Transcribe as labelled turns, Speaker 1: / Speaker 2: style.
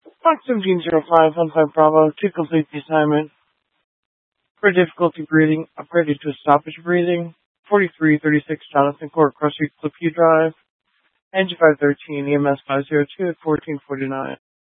Speaker 1: Fox 1705, 15 Bravo, to complete the assignment. For difficulty breathing, upgraded to stoppage breathing. 4336 Jonathan Court, Cross Street, Clipview Drive. Engine 513, EMS 502 at 1449.